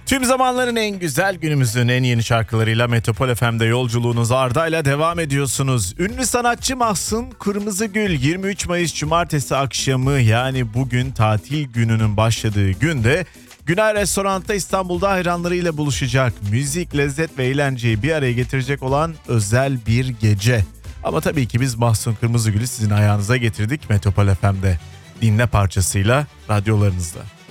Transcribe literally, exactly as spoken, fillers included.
Tüm zamanların en güzel, günümüzün en yeni şarkılarıyla Metropol F M'de yolculuğunuz Arda'yla devam ediyorsunuz. Ünlü sanatçı Mahsun Kırmızıgül yirmi üç Mayıs Cumartesi akşamı, yani bugün tatil gününün başladığı günde Günay Restorant'ta İstanbul'da hayranlarıyla buluşacak. Müzik, lezzet ve eğlenceyi bir araya getirecek olan özel bir gece. Ama tabii ki biz Mahsun Kırmızıgül'ü sizin ayağınıza getirdik Metropol F M'de. Dinle parçasıyla radyolarınızda.